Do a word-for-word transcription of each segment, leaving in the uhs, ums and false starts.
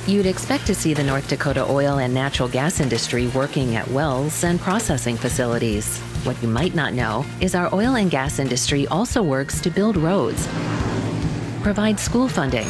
You'd expect to see the North Dakota oil and natural gas industry working at wells and processing facilities. What you might not know is our oil and gas industry also works to build roads, provide school funding,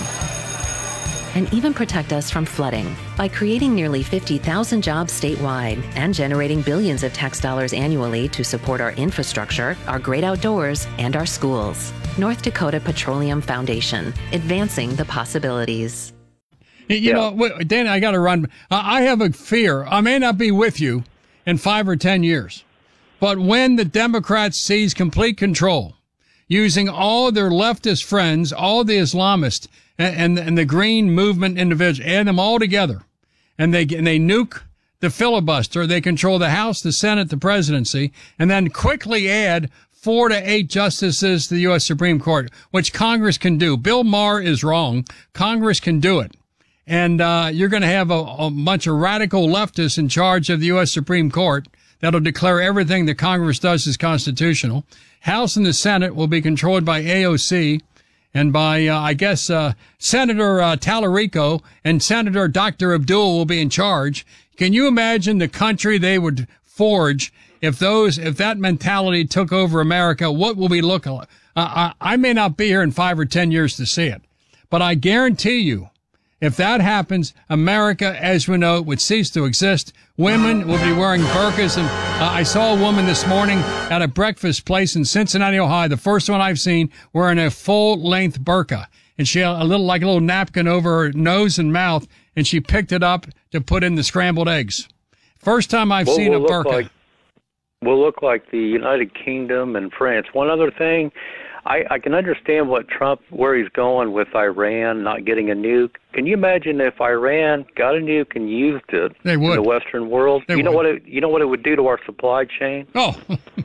and even protect us from flooding by creating nearly fifty thousand jobs statewide and generating billions of tax dollars annually to support our infrastructure, our great outdoors, and our schools. North Dakota Petroleum Foundation, advancing the possibilities. You yeah. know, Dan, I got to run. I have a fear. I may not be with you in five or ten years, but when the Democrats seize complete control, using all their leftist friends, all the Islamists, and, and, and the Green Movement individuals, add them all together, and they and they nuke the filibuster. They control the House, the Senate, the presidency, and then quickly add four to eight justices to the U S Supreme Court, which Congress can do. Bill Maher is wrong. Congress can do it. And uh you're going to have a, a bunch of radical leftists in charge of the U S Supreme Court that'll declare everything that Congress does is constitutional. House and the Senate will be controlled by A O C and by, uh, I guess, uh Senator uh, Tallarico, and Senator Doctor Abdul will be in charge. Can you imagine the country they would forge if those, if that mentality took over America? What will we look like? Uh, I, I may not be here in five or ten years to see it, but I guarantee you, if that happens, America, as we know it, would cease to exist. Women will be wearing burqas. And uh, I saw a woman this morning at a breakfast place in Cincinnati, Ohio, the first one I've seen, wearing a full-length burqa. And she had a little, like a little napkin over her nose and mouth, and she picked it up to put in the scrambled eggs. First time I've well, seen we'll a burqa. Like, we'll look like the United Kingdom and France. One other thing, I, I can understand what Trump, where he's going with Iran not getting a nuke. Can you imagine if Iran got a nuke and used it they would. in the Western world? They you know would. what it, you know what it would do to our supply chain? Oh,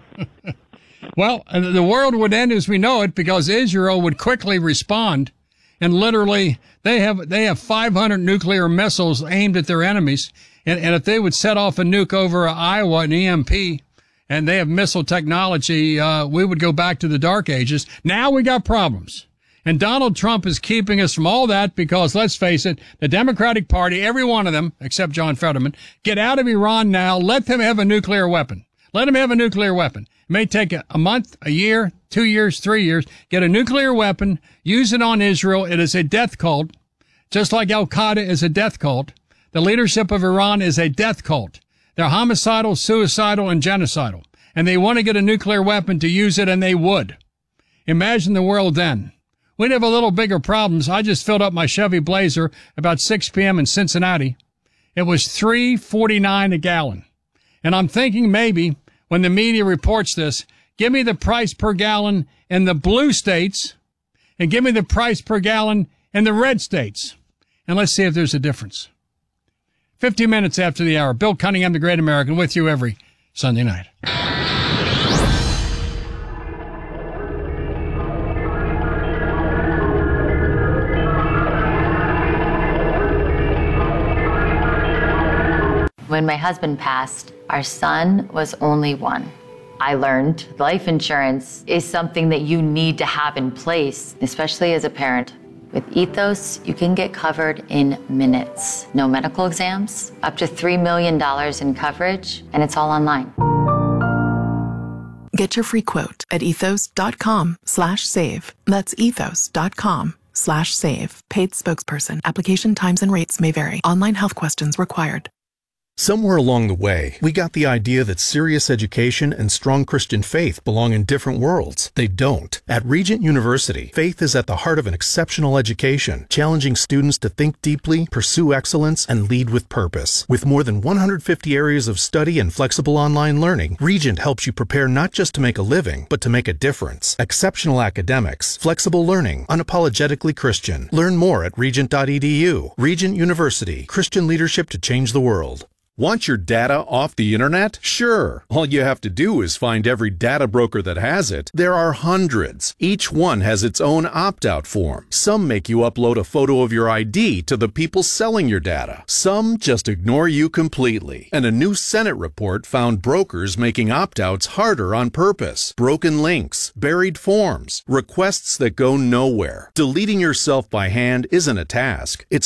well, the world would end as we know it because Israel would quickly respond, and literally they have they have five hundred nuclear missiles aimed at their enemies, and, and if they would set off a nuke over Iowa, an E M P. And they have missile technology, uh, we would go back to the dark ages. Now we got problems. And Donald Trump is keeping us from all that because, let's face it, the Democratic Party, every one of them, except John Fetterman, get out of Iran now. Let them have a nuclear weapon. Let them have a nuclear weapon. It may take a, a month, a year, two years, three years. Get a nuclear weapon, use it on Israel. It is a death cult, just like Al-Qaeda is a death cult. The leadership of Iran is a death cult. They're homicidal, suicidal, and genocidal. And they want to get a nuclear weapon to use it, and they would. Imagine the world then. We'd have a little bigger problems. I just filled up my Chevy Blazer about six p.m. in Cincinnati. It was three forty-nine a gallon. And I'm thinking maybe when the media reports this, give me the price per gallon in the blue states and give me the price per gallon in the red states. And let's see if there's a difference. fifty minutes after the hour. Bill Cunningham, the Great American, with you every Sunday night. When my husband passed, our son was only one. I learned life insurance is something that you need to have in place, especially as a parent. With Ethos, you can get covered in minutes. No medical exams, up to three million dollars in coverage, and it's all online. Get your free quote at ethos.com slash save. That's ethos.com slash save. Paid spokesperson. Application times and rates may vary. Online health questions required. Somewhere along the way, we got the idea that serious education and strong Christian faith belong in different worlds. They don't. At Regent University, faith is at the heart of an exceptional education, challenging students to think deeply, pursue excellence, and lead with purpose. With more than one hundred fifty areas of study and flexible online learning, Regent helps you prepare not just to make a living, but to make a difference. Exceptional academics, flexible learning, unapologetically Christian. Learn more at regent dot e d u. Regent University, Christian leadership to change the world. Want your data off the internet? Sure. All you have to do is find every data broker that has it. There are hundreds. Each one has its own opt-out form. Some make you upload a photo of your I D to the people selling your data. Some just ignore you completely. And a new Senate report found brokers making opt-outs harder on purpose. Broken links, buried forms, requests that go nowhere. Deleting yourself by hand isn't a task. It's